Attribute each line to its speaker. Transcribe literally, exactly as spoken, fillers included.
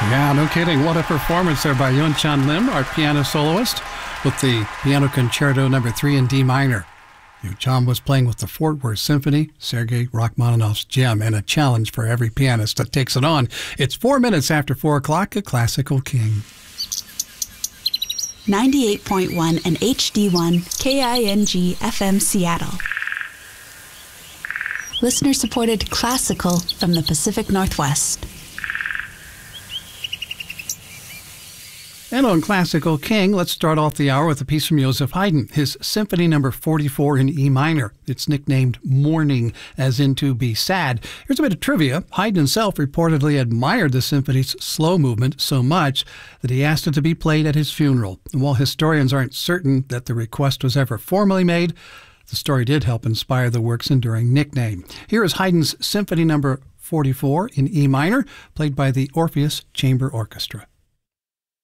Speaker 1: Yeah, no kidding. What a performance there by Yun Chan Lim, our piano soloist, with the Piano Concerto number three in D minor. Yun Chan was playing with the Fort Worth Symphony, Sergei Rachmaninoff's gem, and a challenge for every pianist that takes it on. It's four minutes after four o'clock at Classical King.
Speaker 2: ninety-eight point one and H D one K I N G F M Seattle. Listener-supported classical from the Pacific Northwest.
Speaker 1: And on Classical King, let's start off the hour with a piece from Joseph Haydn, his Symphony number forty-four in E minor. It's nicknamed Mourning, as in to be sad. Here's a bit of trivia. Haydn himself reportedly admired the symphony's slow movement so much that he asked it to be played at his funeral. And while historians aren't certain that the request was ever formally made, the story did help inspire the work's enduring nickname. Here is Haydn's Symphony number forty-four in E minor, played by the Orpheus Chamber Orchestra.